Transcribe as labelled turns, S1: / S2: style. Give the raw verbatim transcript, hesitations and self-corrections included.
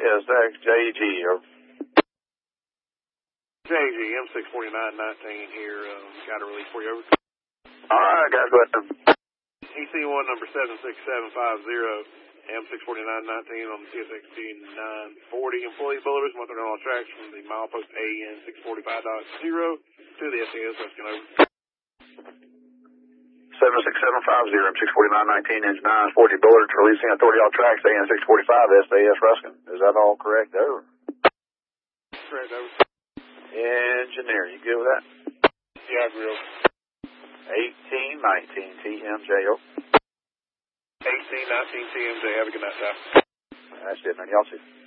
S1: S X J G.
S2: J G, M six forty-nine nineteen here. Um, got a release for you, over.
S1: Alright, guys, go ahead.
S2: E C one number seven six seven five zero, M six forty-nine nineteen on the C S X T nine forty. Employee bulleters, want to know all tracks from the milepost A N six forty-five point zero to the S A S Ruskin, over.
S1: seven six seven five zero, M six forty-nine nineteen, engine nine forty, bulleters, releasing authority all tracks, A N six forty-five, S A S Ruskin. Is that all correct? Over.
S2: Correct, over.
S1: Engineer, you good with that?
S2: Yeah, grill.
S1: eighteen nineteen T M J O.
S2: eighteen nineteen T M J, have a good night, Ty.
S1: That's it, man. Y'all see.